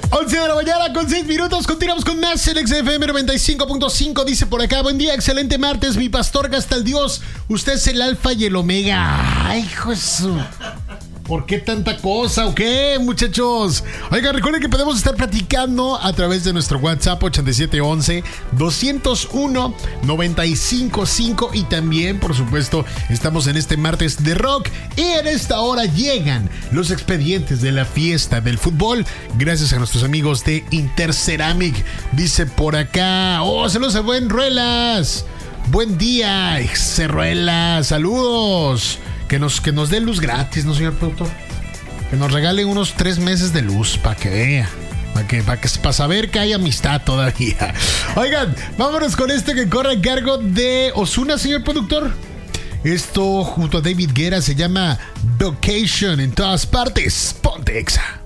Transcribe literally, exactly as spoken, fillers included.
once de la mañana con seis minutos. Continuamos con más en X F M noventa y cinco punto cinco. Dice por acá: buen día, excelente martes. Mi pastor gasta el Dios. Usted es el alfa y el omega. Ay, hijo de su... ¿Por qué tanta cosa o qué, muchachos? Oigan, recuerden que podemos estar platicando a través de nuestro WhatsApp ochenta y siete once, doscientos uno, noventa y cinco cinco. Y también, por supuesto, estamos en este martes de rock. Y en esta hora llegan los expedientes de la fiesta del fútbol. Gracias a nuestros amigos de Interceramic. Dice por acá: oh, saludos a Buen Ruelas. Buen día, Cerruelas. Saludos. Que nos, que nos dé luz gratis, ¿no, señor productor? Que nos regale unos tres meses de luz para que vea. Para que, para que, para saber que hay amistad todavía. Oigan, vámonos con este que corre a cargo de Ozuna, señor productor. Esto junto a David Guetta se llama Vacation en todas partes. Ponte Exa.